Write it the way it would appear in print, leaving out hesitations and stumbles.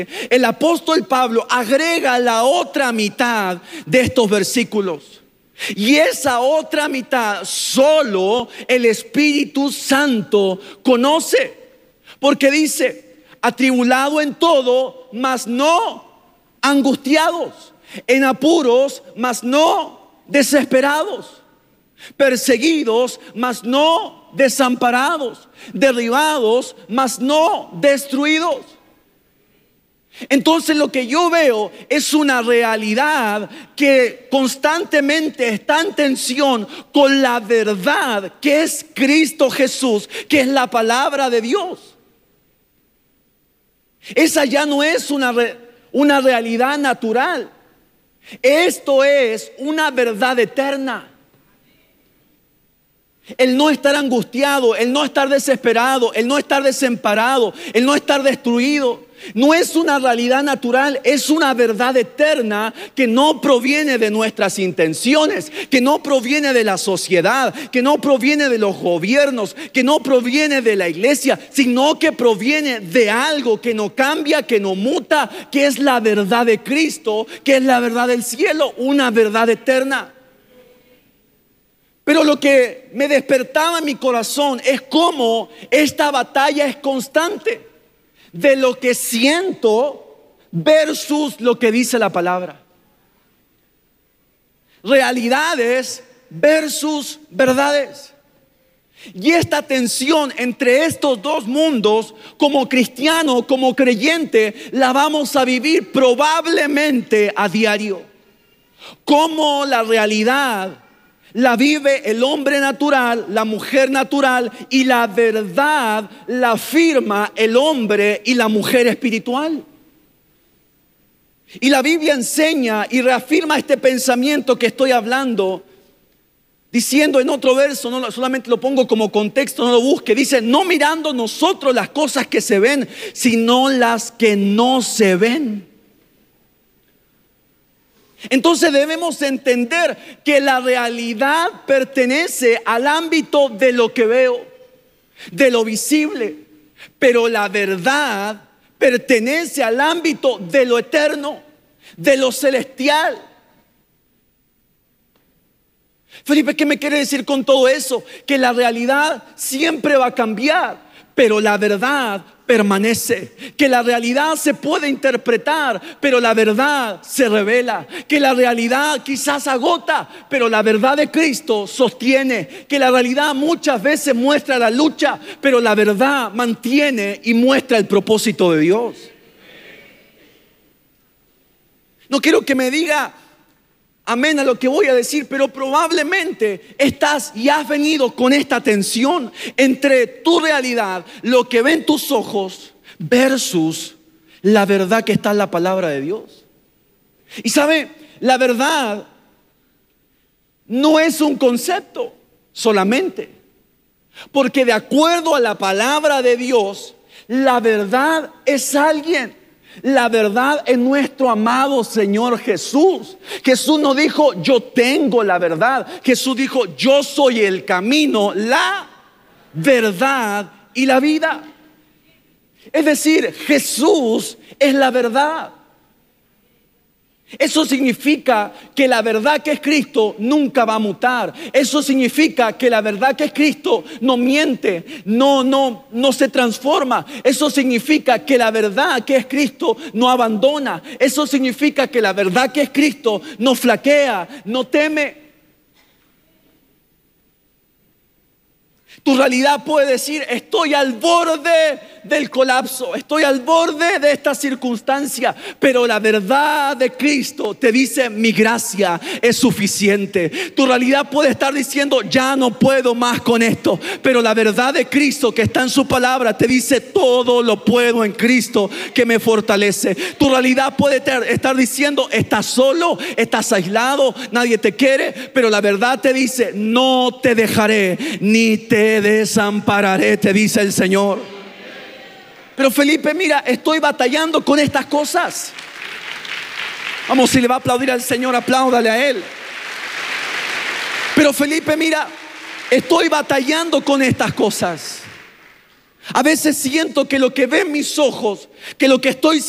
el apóstol Pablo agrega la otra mitad de estos versículos. Y esa otra mitad solo el Espíritu Santo conoce. Porque dice, atribulado en todo, mas no angustiados, en apuros, mas no desesperados, perseguidos, mas no desamparados, derribados, mas no destruidos. Entonces lo que yo veo es una realidad que constantemente está en tensión con la verdad que es Cristo Jesús, que es la palabra de Dios. Esa ya no es una realidad natural. Esto es una verdad eterna. El no estar angustiado, el no estar desesperado, el no estar desamparado, el no estar destruido, no es una realidad natural, es una verdad eterna que no proviene de nuestras intenciones, que no proviene de la sociedad, que no proviene de los gobiernos, que no proviene de la iglesia, sino que proviene de algo que no cambia, que no muta, que es la verdad de Cristo, que es la verdad del cielo, una verdad eterna. Pero lo que me despertaba en mi corazón es cómo esta batalla es constante de lo que siento versus lo que dice la palabra. Realidades versus verdades. Y esta tensión entre estos dos mundos, como cristiano, como creyente, la vamos a vivir probablemente a diario. Como la realidad la vive el hombre natural, la mujer natural, y la verdad la afirma el hombre y la mujer espiritual. Y la Biblia enseña y reafirma este pensamiento que estoy hablando, diciendo en otro verso, no solamente lo pongo como contexto, no lo busque, dice, no mirando nosotros las cosas que se ven, sino las que no se ven. Entonces debemos entender que la realidad pertenece al ámbito de lo que veo, de lo visible, pero la verdad pertenece al ámbito de lo eterno, de lo celestial. Felipe, ¿qué me quiere decir con todo eso? Que la realidad siempre va a cambiar, pero la verdad permanece. Que la realidad se puede interpretar, pero la verdad se revela. Que la realidad quizás agota, pero la verdad de Cristo sostiene. Que la realidad muchas veces muestra la lucha, pero la verdad mantiene y muestra el propósito de Dios. No quiero que me diga amén a lo que voy a decir, pero probablemente estás y has venido con esta tensión entre tu realidad, lo que ven tus ojos, versus la verdad que está en la palabra de Dios. Y sabe, la verdad no es un concepto solamente, porque de acuerdo a la palabra de Dios, la verdad es alguien. La verdad es nuestro amado Señor Jesús. Jesús no dijo yo tengo la verdad. Jesús dijo yo soy el camino, la verdad y la vida. Es decir, Jesús es la verdad. Eso significa que la verdad que es Cristo nunca va a mutar. Eso significa que la verdad que es Cristo no miente, no se transforma. Eso significa que la verdad que es Cristo no abandona. Eso significa que la verdad que es Cristo no flaquea, no teme. Tu realidad puede decir, estoy al borde del colapso, estoy al borde de esta circunstancia, pero la verdad de Cristo te dice, mi gracia es suficiente. Tu realidad puede estar diciendo, ya no puedo más con esto, pero la verdad de Cristo que está en su palabra te dice, todo lo puedo en Cristo que me fortalece. Tu realidad puede estar diciendo, estás solo, estás aislado, nadie te quiere, pero la verdad te dice, no te dejaré ni te desampararé, te dice el Señor. Pero Felipe, mira, estoy batallando con estas cosas. Vamos, si le va a aplaudir al Señor, apláudale a Él. Pero Felipe, mira, estoy batallando con estas cosas. A veces siento que lo que ven mis ojos, que lo que estoy